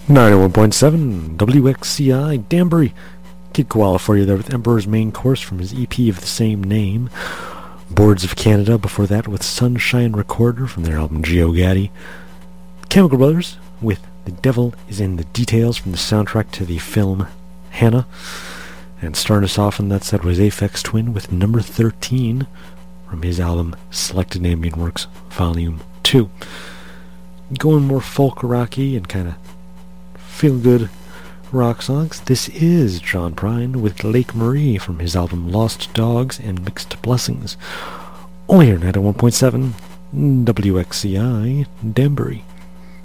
91.7 WXCI Danbury. Kid Koala for you there with Emperor's Main Course from his EP of the same name. Boards of Canada before that with Sunshine Recorder from their album GeoGaddy. Chemical Brothers with The Devil is in the Details from the soundtrack to the film Hannah. And starting us off on that set was Aphex Twin with Number 13 from his album Selected Ambient Works Volume 2. Going more folk rocky and kind of feel good rock songs. This is John Prine with Lake Marie from his album Lost Dogs and Mixed Blessings. Only here at 91.7 WXCI Danbury.